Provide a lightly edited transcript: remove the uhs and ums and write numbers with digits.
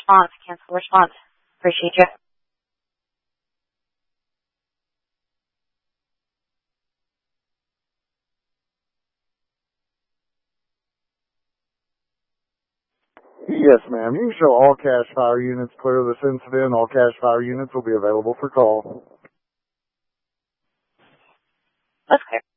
response. Cancel response. Appreciate you. Yes, ma'am. You can show all cash fire units clear of this incident. All cash fire units will be available for call. That's clear.